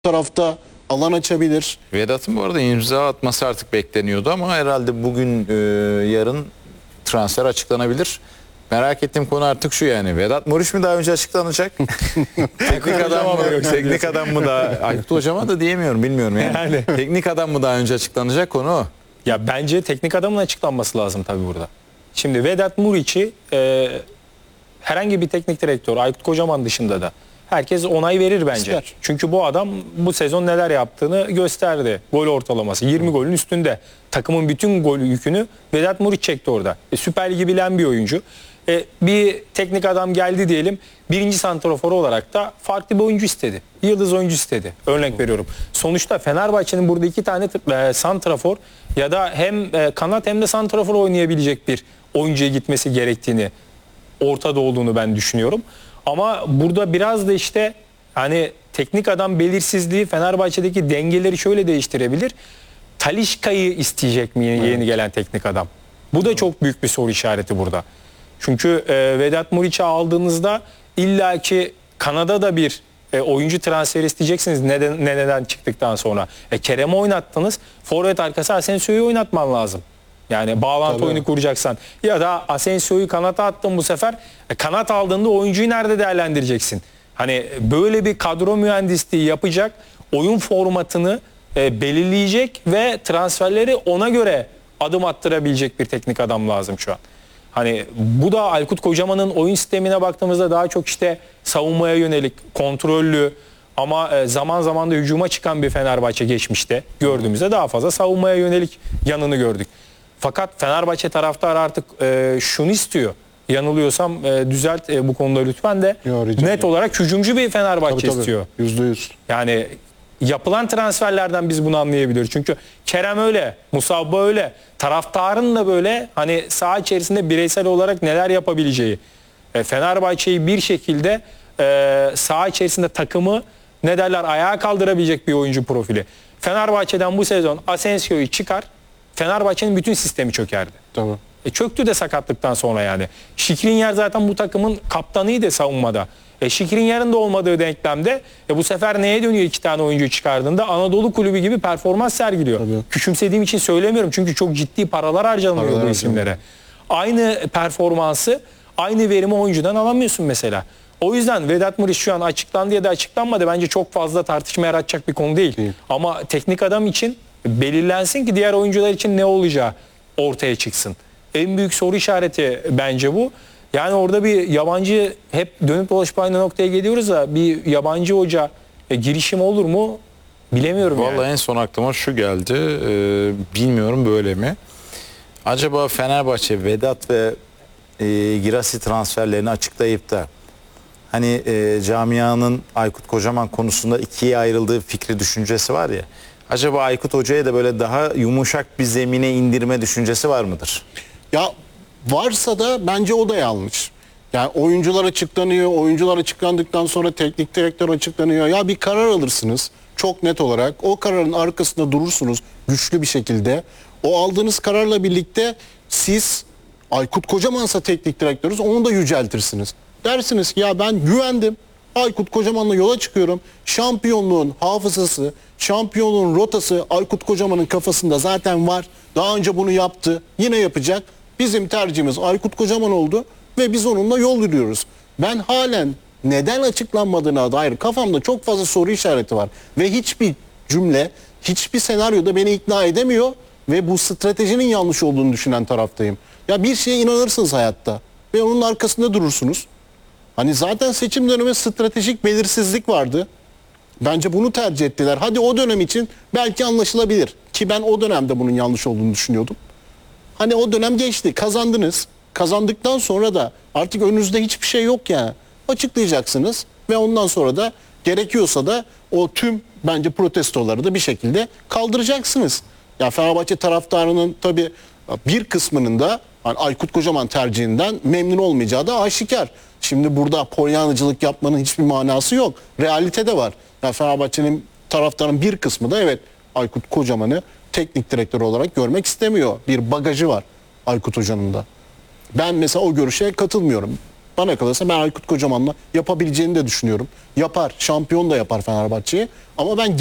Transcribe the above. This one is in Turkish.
tarafta alan açabilir. Vedat'ın bu arada imza atması artık bekleniyordu ama herhalde bugün yarın transfer açıklanabilir. Merak ettiğim konu artık şu yani. Vedat Muriç mi daha önce açıklanacak? Teknik adam mı? Teknik adam mı daha? Aykut Hocama da diyemiyorum, bilmiyorum yani. Teknik adam mı daha önce açıklanacak, konu o. Ya bence teknik adamın açıklanması lazım tabii burada. Şimdi Vedat Muriç'i herhangi bir teknik direktör, Aykut Kocaman dışında da herkes onay verir bence. İster. Çünkü bu adam bu sezon neler yaptığını gösterdi. Gol ortalaması 20 golün üstünde. Takımın bütün gol yükünü Vedat Muriç çekti orada. Süper Ligi bilen bir oyuncu. Bir teknik adam geldi diyelim. Birinci santrafor olarak da farklı bir oyuncu istedi. Yıldız oyuncu istedi. Örnek veriyorum. Sonuçta Fenerbahçe'nin burada iki tane santrafor ya da hem kanat hem de santrafor oynayabilecek bir oyuncuya gitmesi gerektiğini, ortada olduğunu ben düşünüyorum. Ama burada biraz da işte hani teknik adam belirsizliği Fenerbahçe'deki dengeleri şöyle değiştirebilir. Talisca'yı isteyecek mi yeni gelen teknik adam? Bu da çok büyük bir soru işareti burada. Çünkü Vedat Muriç'i aldığınızda illaki Kanada'da bir oyuncu transferi isteyeceksiniz neden çıktıktan sonra. Kerem'i oynattınız. Forvet arkası Asensio'yu oynatman lazım. Yani bağlantı oyunu kuracaksan. Ya da Asensio'yu kanata attın bu sefer. Kanat aldığında oyuncuyu nerede değerlendireceksin? Hani böyle bir kadro mühendisliği yapacak, oyun formatını belirleyecek ve transferleri ona göre adım attırabilecek bir teknik adam lazım şu an. Hani bu da Aykut Kocaman'ın oyun sistemine baktığımızda daha çok işte savunmaya yönelik, kontrollü ama zaman zaman da hücuma çıkan bir Fenerbahçe geçmişte gördüğümüzde daha fazla savunmaya yönelik yanını gördük. Fakat Fenerbahçe taraftarı artık şunu istiyor. Yanılıyorsam düzelt bu konuda lütfen de. Net olarak hücumcu bir Fenerbahçe istiyor. %100. Yani yapılan transferlerden biz bunu anlayabiliyoruz. Çünkü Kerem öyle, Musabba öyle, taraftarın da böyle hani saha içerisinde bireysel olarak neler yapabileceği. Fenerbahçe'yi bir şekilde saha içerisinde takımı ne derler ayağa kaldırabilecek bir oyuncu profili. Fenerbahçe'den bu sezon Asensio'yu çıkar, Fenerbahçe'nin bütün sistemi çökerdi. Tamam. Çöktü de sakatlıktan sonra yani. Skriniar zaten bu takımın kaptanıydı savunmada. Skriniar'ın da olmadığı denklemde bu sefer neye dönüyor iki tane oyuncuyu çıkardığında? Anadolu Kulübü gibi performans sergiliyor. Tabii. Küçümsediğim için söylemiyorum çünkü çok ciddi paralar harcanıyor bu isimlere. Aynı performansı, aynı verimi oyuncudan alamıyorsun mesela. O yüzden Vedat Muriç şu an açıklandı ya da açıklanmadı bence çok fazla tartışma yaratacak bir konu değil. Ama teknik adam için belirlensin ki diğer oyuncular için ne olacağı ortaya çıksın. En büyük soru işareti bence bu. Yani orada bir yabancı, hep dönüp dolaşıp aynı noktaya geliyoruz da bir yabancı hoca girişim olur mu bilemiyorum. Vallahi yani. en son aklıma şu geldi. Bilmiyorum böyle mi? Acaba Fenerbahçe Vedat ve Girassi transferlerini açıklayıp da hani camianın Aykut Kocaman konusunda ikiye ayrıldığı fikri, düşüncesi var ya. Acaba Aykut Hoca'ya da böyle daha yumuşak bir zemine indirme düşüncesi var mıdır? Ya varsa da bence o da yanlış. Yani oyuncular açıklanıyor. Oyuncular açıklandıktan sonra teknik direktör açıklanıyor. Ya bir karar alırsınız çok net olarak. O kararın arkasında durursunuz güçlü bir şekilde. O aldığınız kararla birlikte siz Aykut Kocaman'sa teknik direktörünüz onu da yüceltirsiniz. Dersiniz ki ya ben güvendim. Aykut Kocaman'la yola çıkıyorum. Şampiyonluğun hafızası, şampiyonluğun rotası Aykut Kocaman'ın kafasında zaten var. Daha önce bunu yaptı. Yine yapacak. Bizim tercihimiz Aykut Kocaman oldu ve biz onunla yol yürüyoruz. Ben halen neden açıklanmadığına dair kafamda çok fazla soru işareti var. Ve hiçbir cümle, hiçbir senaryoda beni ikna edemiyor ve bu stratejinin yanlış olduğunu düşünen taraftayım. Ya bir şeye inanırsınız hayatta ve onun arkasında durursunuz. Hani zaten seçim dönemi stratejik belirsizlik vardı. Bence bunu tercih ettiler. Hadi o dönem için belki anlaşılabilir. Ki ben o dönemde bunun yanlış olduğunu düşünüyordum. Hani o dönem geçti. Kazandınız. Kazandıktan sonra da artık önünüzde hiçbir şey yok ya. Açıklayacaksınız ve ondan sonra da gerekiyorsa da o tüm bence protestoları da bir şekilde kaldıracaksınız. Ya Fenerbahçe taraftarının tabii bir kısmının da hani Aykut Kocaman tercihinden memnun olmayacağı da aşikar. Şimdi burada polyanacılık yapmanın hiçbir manası yok. Realite de var. Yani Fenerbahçe'nin taraftarın bir kısmı da evet Aykut Kocaman'ı teknik direktör olarak görmek istemiyor. Bir bagajı var Aykut Hoca'nın da. Ben mesela o görüşe katılmıyorum. bana kalırsa ben Aykut Kocaman'la yapabileceğini de düşünüyorum. Yapar, şampiyon da yapar Fenerbahçe'yi. Ama ben